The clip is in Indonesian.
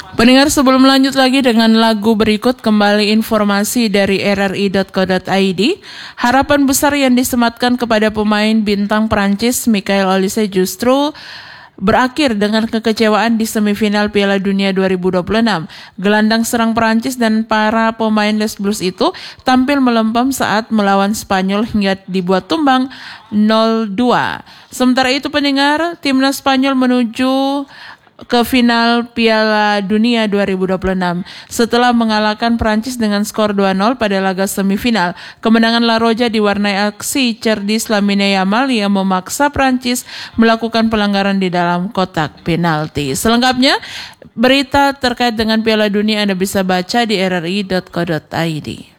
Pendengar, sebelum lanjut lagi dengan lagu berikut, kembali informasi dari rri.co.id. Harapan besar yang disematkan kepada pemain bintang Prancis Michael Olise justru berakhir dengan kekecewaan di semifinal Piala Dunia 2026. Gelandang serang Prancis dan para pemain Les Blues itu tampil melempem saat melawan Spanyol hingga dibuat tumbang 0-2. Sementara itu pendengar, timnas Spanyol menuju ke final Piala Dunia 2026 setelah mengalahkan Prancis dengan skor 2-0 pada laga semifinal. Kemenangan La Roja diwarnai aksi cerdas Lamine Yamal yang memaksa Prancis melakukan pelanggaran di dalam kotak penalti. Selengkapnya, berita terkait dengan Piala Dunia Anda bisa baca di rri.co.id.